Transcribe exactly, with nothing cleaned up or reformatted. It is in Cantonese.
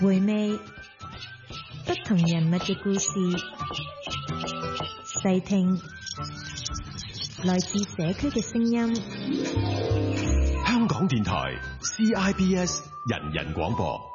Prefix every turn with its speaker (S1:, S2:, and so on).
S1: 回味不同人物嘅故事，細聽來自社區嘅聲音。
S2: 香港電台 C I B S 人人廣播。